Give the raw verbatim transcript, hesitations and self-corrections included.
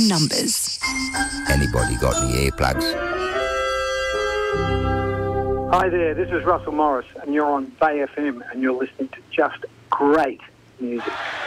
numbers. Anybody got any earplugs? Hi there, this is Russell Morris and you're on Bay F M and you're listening to just great music.